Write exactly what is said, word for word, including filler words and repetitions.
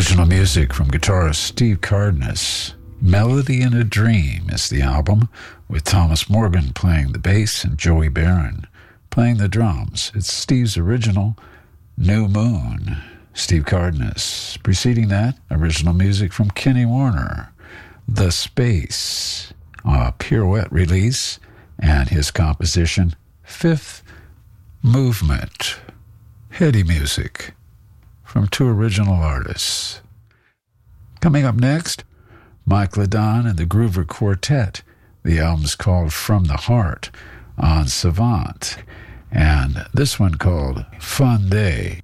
Original music from guitarist Steve Cardenas. Melody in a Dream is the album, with Thomas Morgan playing the bass and Joey Barron playing the drums. It's Steve's original, New Moon. Steve Cardenas. Preceding that, original music from Kenny Warner, The Space, a Pirouette release, and his composition, Fifth Movement. Heady music from two original artists. Coming up next, Mike Ladon and the Groover Quartet. The album's called From the Heart on Savant, and this one called Fun Day.